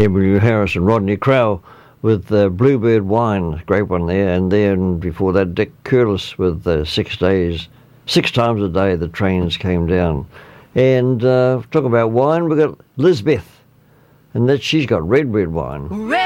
Emmylou Harris and Rodney Crowell with Bluebird Wine, great one there. And then before that, Dick Curtis with 6 days, 6 times a day the trains came down. And talking about wine, we've got Lisbeth, and that she's got red wine.